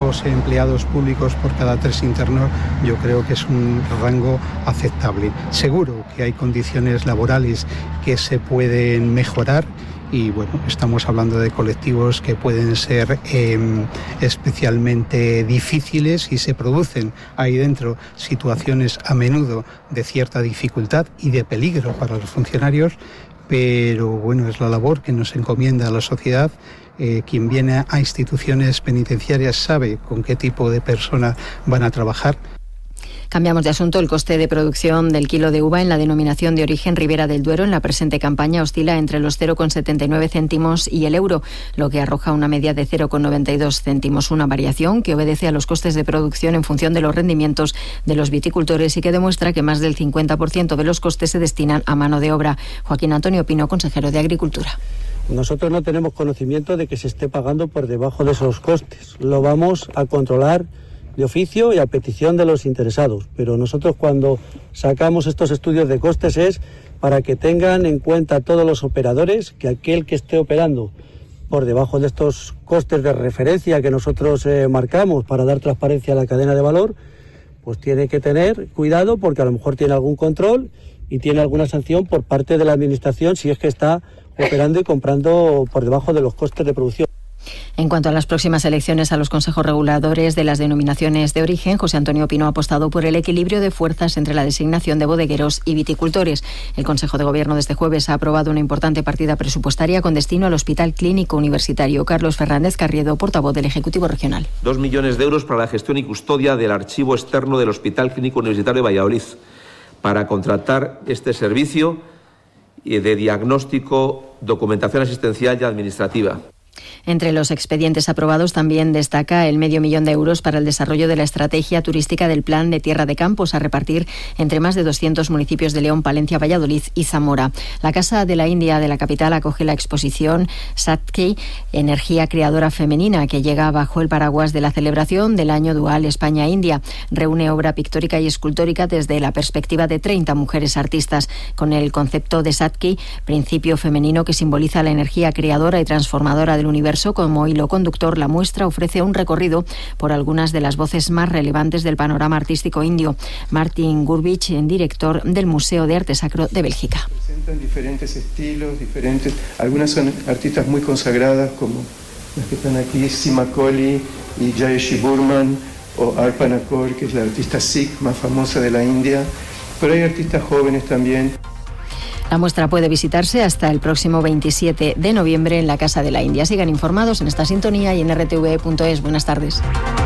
técnicos empleados públicos por cada 3 internos, yo creo que es un rango aceptable. Seguro que hay condiciones laborales que se pueden mejorar y bueno, estamos hablando de colectivos que pueden ser especialmente difíciles y se producen ahí dentro situaciones a menudo de cierta dificultad y de peligro para los funcionarios, pero bueno, es la labor que nos encomienda la sociedad. Quien viene a instituciones penitenciarias sabe con qué tipo de personas van a trabajar. Cambiamos de asunto. El coste de producción del kilo de uva en la denominación de origen Ribera del Duero en la presente campaña oscila entre los 0,79 céntimos y el euro, lo que arroja una media de 0,92 céntimos, una variación que obedece a los costes de producción en función de los rendimientos de los viticultores y que demuestra que más del 50% de los costes se destinan a mano de obra. Joaquín Antonio Pino, consejero de Agricultura. Nosotros no tenemos conocimiento de que se esté pagando por debajo de esos costes. Lo vamos a controlar de oficio y a petición de los interesados, pero nosotros cuando sacamos estos estudios de costes es para que tengan en cuenta todos los operadores que aquel que esté operando por debajo de estos costes de referencia que nosotros marcamos para dar transparencia a la cadena de valor, pues tiene que tener cuidado porque a lo mejor tiene algún control y tiene alguna sanción por parte de la administración si es que está operando y comprando por debajo de los costes de producción. En cuanto a las próximas elecciones a los consejos reguladores de las denominaciones de origen, José Antonio Pino ha apostado por el equilibrio de fuerzas entre la designación de bodegueros y viticultores. El Consejo de Gobierno de este jueves ha aprobado una importante partida presupuestaria con destino al Hospital Clínico Universitario. Carlos Fernández Carriedo, portavoz del Ejecutivo Regional. 2 millones de euros para la gestión y custodia del archivo externo del Hospital Clínico Universitario de Valladolid, para contratar este servicio de diagnóstico, documentación asistencial y administrativa. Entre los expedientes aprobados también destaca el $500.000 de euros para el desarrollo de la estrategia turística del Plan de Tierra de Campos a repartir entre más de 200 municipios de León, Palencia, Valladolid y Zamora. La Casa de la India de la capital acoge la exposición Satki, Energía Creadora Femenina, que llega bajo el paraguas de la celebración del Año Dual España-India. Reúne obra pictórica y escultórica desde la perspectiva de 30 mujeres artistas, con el concepto de Satki, principio femenino que simboliza la energía creadora y transformadora del universo. Como hilo conductor, la muestra ofrece un recorrido por algunas de las voces más relevantes del panorama artístico indio. Martin Gurbich, director del Museo de Arte Sacro de Bélgica. Presentan diferentes estilos, diferentes. Algunas son artistas muy consagradas, como las que están aquí, Sima Kohli y Jayeshi Burman, o Arpana Kaur, que es la artista Sikh más famosa de la India. Pero hay artistas jóvenes también. La muestra puede visitarse hasta el próximo 27 de noviembre en la Casa de la India. Sigan informados en esta sintonía y en rtv.es. Buenas tardes.